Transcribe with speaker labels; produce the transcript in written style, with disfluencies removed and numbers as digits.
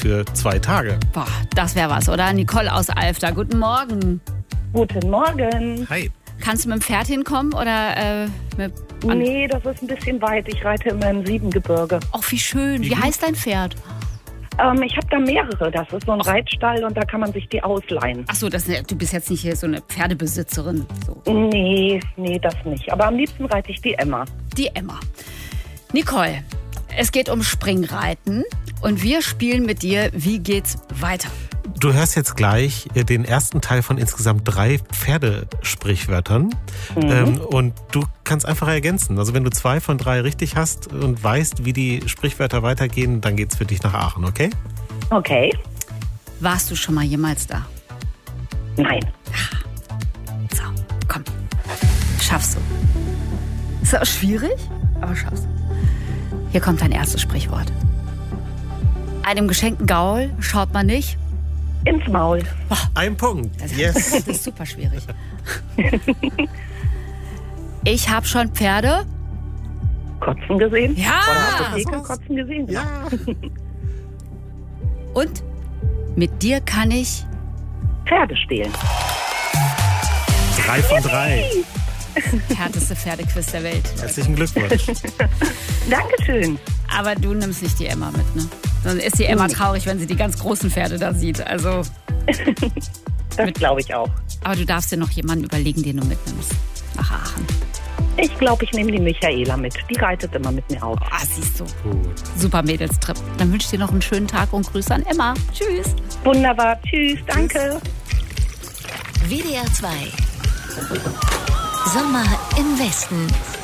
Speaker 1: für 2 Tage.
Speaker 2: Boah, das wäre was, oder? Nicole aus Alfter, guten Morgen.
Speaker 3: Guten Morgen.
Speaker 1: Hi.
Speaker 2: Kannst du mit dem Pferd hinkommen oder
Speaker 3: Nee, das ist ein bisschen weit. Ich reite immer im Siebengebirge.
Speaker 2: Ach, wie schön. Wie heißt dein Pferd?
Speaker 3: Ich habe da mehrere. Das ist so ein Reitstall und da kann man sich die ausleihen.
Speaker 2: Ach so, du bist jetzt nicht hier so eine Pferdebesitzerin. So.
Speaker 3: Nee, das nicht. Aber am liebsten reite ich die Emma.
Speaker 2: Die Emma. Nicole, es geht um Springreiten und wir spielen mit dir, wie geht's weiter?
Speaker 1: Du hörst jetzt gleich den ersten Teil von insgesamt 3 Pferdesprichwörtern. Und du kannst einfach ergänzen. Also wenn du 2 von 3 richtig hast und weißt, wie die Sprichwörter weitergehen, dann geht's für dich nach Aachen, okay?
Speaker 3: Okay.
Speaker 2: Warst du schon mal jemals da?
Speaker 3: Nein.
Speaker 2: So, komm. Schaffst du. Ist auch schwierig, aber schaffst du. Hier kommt dein erstes Sprichwort. Einem geschenkten Gaul schaut man nicht
Speaker 3: Ins Maul.
Speaker 2: Boah,
Speaker 1: 1 Punkt.
Speaker 2: das
Speaker 1: Yes.
Speaker 2: ist super schwierig. Ich habe schon Pferde.
Speaker 3: Kotzen gesehen?
Speaker 2: Ja.
Speaker 3: Oder Apotheker kotzen gesehen?
Speaker 1: Ja.
Speaker 2: Und mit dir kann ich...
Speaker 3: Pferde stehlen.
Speaker 1: 3 von 3.
Speaker 2: Härteste Pferdequiz der Welt.
Speaker 1: Herzlichen Glückwunsch.
Speaker 3: Dankeschön.
Speaker 2: Aber du nimmst nicht die Emma mit, ne? Dann ist die Emma traurig, wenn sie die ganz großen Pferde da sieht. Also,
Speaker 3: Das glaube ich auch.
Speaker 2: aber du darfst dir noch jemanden überlegen, den du mitnimmst. Nach Aachen.
Speaker 3: Ich glaube, ich nehme die Michaela mit. Die reitet immer mit mir auf.
Speaker 2: Ah, siehst du.
Speaker 1: Gut.
Speaker 2: Super Mädelstrip. Dann wünsche ich dir noch einen schönen Tag und Grüße an Emma. Tschüss.
Speaker 3: Wunderbar. Tschüss. Danke.
Speaker 4: WDR 2. Sommer im Westen.